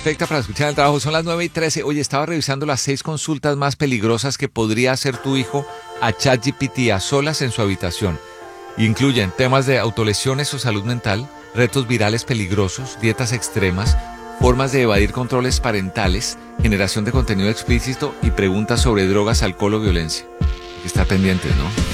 perfecta para escuchar en el trabajo. Son las 9:13. Oye, estaba revisando las 6 consultas más peligrosas que podría hacer tu hijo a ChatGPT a solas en su habitación. Incluyen temas de autolesiones o salud mental, retos virales peligrosos, dietas extremas, formas de evadir controles parentales, generación de contenido explícito y preguntas sobre drogas, alcohol o violencia. Hay que estar pendientes, ¿no?